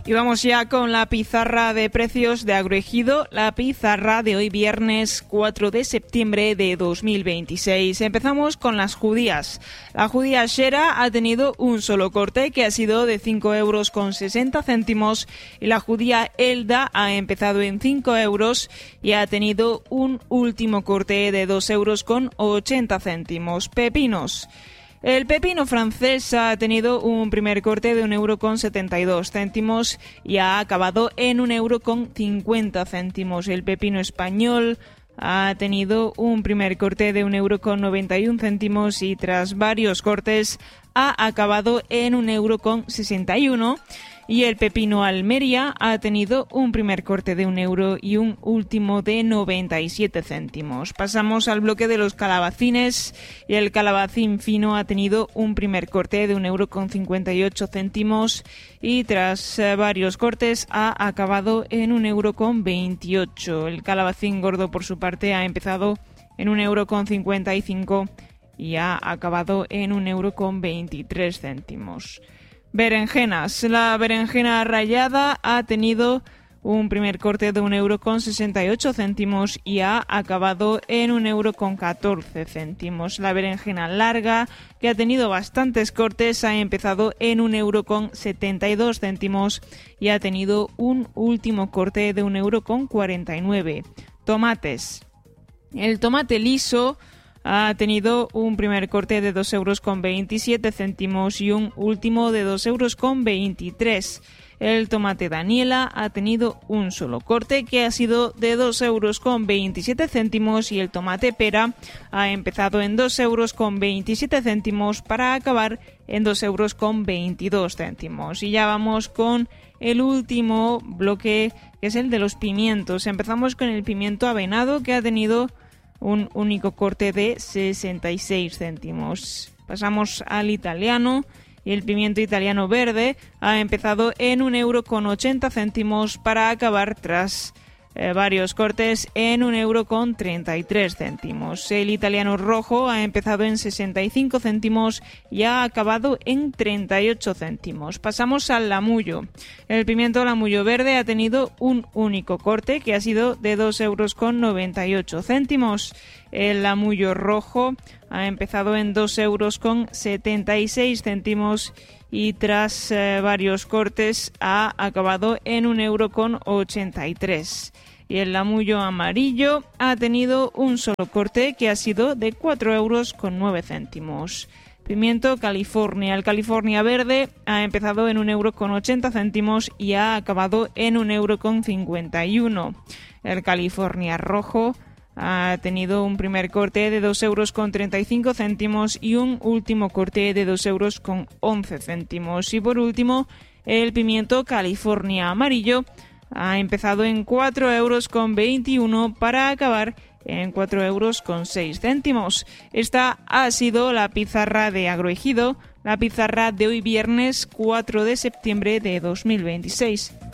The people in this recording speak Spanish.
Y vamos ya con la pizarra de precios de Agroejido, la pizarra de hoy viernes 4 de septiembre de 2026. Empezamos con las judías. La judía Shera ha tenido un solo corte que ha sido de 5,60 € y la judía Elda ha empezado en 5 € y ha tenido un último corte de 2,80 €. Pepinos. El pepino francés ha tenido un primer corte de 1,72 € y ha acabado en 1,50 €. El pepino español ha tenido un primer corte de 1,91 € y tras varios cortes ha acabado en 1,61 € y el pepino Almería ha tenido un primer corte de 1 € y un último de 97 céntimos. Pasamos al bloque de los calabacines y el calabacín fino ha tenido un primer corte de 1,58 € y tras varios cortes ha acabado en 1,28 €. El calabacín gordo por su parte ha empezado en 1,55 € y ha acabado en 1,23 €. Berenjenas. La berenjena rallada ha tenido un primer corte de 1,68 € y ha acabado en 1,14 €. La berenjena larga, que ha tenido bastantes cortes, ha empezado en 1,72 € y ha tenido un último corte de 1,49 €. Tomates. El tomate liso ha tenido un primer corte de 2,27 € y un último de 2,23 €. El tomate Daniela ha tenido un solo corte que ha sido de 2,27 € y el tomate pera ha empezado en 2,27 € para acabar en 2,22 €. Y ya vamos con el último bloque, que es el de los pimientos. Empezamos con el pimiento avenado, que ha tenido un único corte de 66 céntimos. Pasamos al italiano y el pimiento italiano verde ha empezado en 1,80 € para acabar tras varios cortes en 1,33 €. El italiano rojo ha empezado en 65 céntimos y ha acabado en 38 céntimos. Pasamos al lamullo. El pimiento lamullo verde ha tenido un único corte que ha sido de 2,98 €. El lamullo rojo ha empezado en 2,76 € y tras varios cortes ha acabado en 1,83 €. Y el lamullo amarillo ha tenido un solo corte que ha sido de 4,09 €. Pimiento California. El California verde ha empezado en 1,80 € y ha acabado en 1,51 €. El California rojo ha tenido un primer corte de 2,35 € y un último corte de 2,11 €. Y por último, el pimiento California amarillo ha empezado en 4,21 € para acabar en 4,06 €. Esta ha sido la pizarra de Agroejido, la pizarra de hoy viernes 4 de septiembre de 2026.